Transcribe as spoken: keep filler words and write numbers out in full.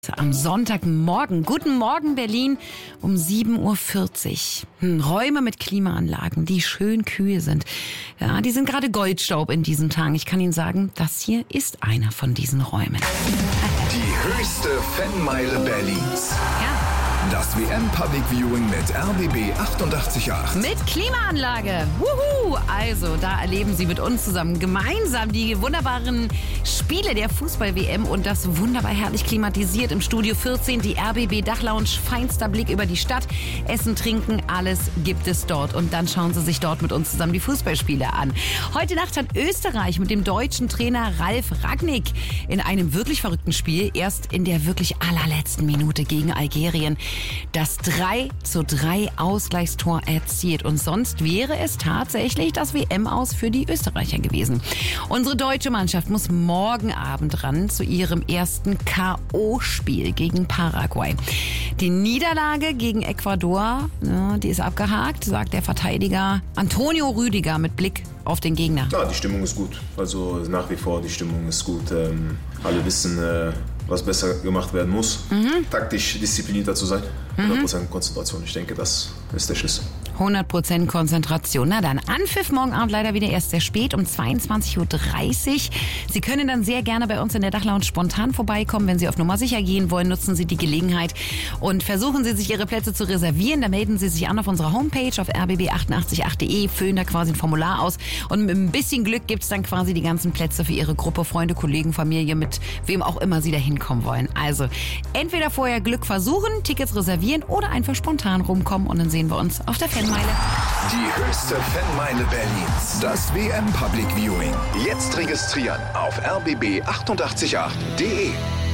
Am Sonntagmorgen. Guten Morgen Berlin um sieben Uhr vierzig. Hm, Räume mit Klimaanlagen, die schön kühl sind. Ja, die sind gerade Goldstaub in diesen Tagen. Ich kann Ihnen sagen, das hier ist einer von diesen Räumen. Die höchste Fanmeile Berlins. Ja. Das W M Public Viewing mit R B B achtundachtzig Komma acht. Mit Klimaanlage. Wuhu! Also, da erleben Sie mit uns zusammen gemeinsam die wunderbaren Spiele der Fußball-W M und das wunderbar herrlich klimatisiert im Studio vierzehn, die R B B Dachlounge, feinster Blick über die Stadt. Essen, trinken, alles gibt es dort. Und dann schauen Sie sich dort mit uns zusammen die Fußballspiele an. Heute Nacht hat Österreich mit dem deutschen Trainer Ralf Rangnick in einem wirklich verrückten Spiel erst in der wirklich allerletzten Minute gegen Algerien das drei zu drei Ausgleichstor erzielt. Und sonst wäre es tatsächlich das W M-Aus für die Österreicher gewesen. Unsere deutsche Mannschaft muss morgen Abend ran zu ihrem ersten K O-Spiel gegen Paraguay. Die Niederlage gegen Ecuador, ja, die ist abgehakt, sagt der Verteidiger Antonio Rüdiger mit Blick auf den Gegner. Ja, die Stimmung ist gut. Also nach wie vor, die Stimmung ist gut. Ähm, alle wissen, äh, was besser gemacht werden muss. Mhm. Taktisch disziplinierter zu sein. hundert Prozent Konzentration. Ich denke, das ist der Schlüssel. hundert Prozent Konzentration. Na dann, Anpfiff morgen Abend leider wieder erst sehr spät, um zweiundzwanzig Uhr dreißig. Sie können dann sehr gerne bei uns in der Dachlounge spontan vorbeikommen. Wenn Sie auf Nummer sicher gehen wollen, nutzen Sie die Gelegenheit und versuchen Sie, sich Ihre Plätze zu reservieren. Da melden Sie sich an auf unserer Homepage auf r b b achtundachtzig Komma acht punkt de, füllen da quasi ein Formular aus und mit ein bisschen Glück gibt es dann quasi die ganzen Plätze für Ihre Gruppe, Freunde, Kollegen, Familie, mit wem auch immer Sie da hinkommen wollen. Also entweder vorher Glück versuchen, Tickets reservieren oder einfach spontan rumkommen und dann sehen wir uns auf der Fanmeile. Die höchste Fanmeile Berlins. Das W M Public Viewing. Jetzt registrieren auf r b b achtundachtzig Komma acht punkt de.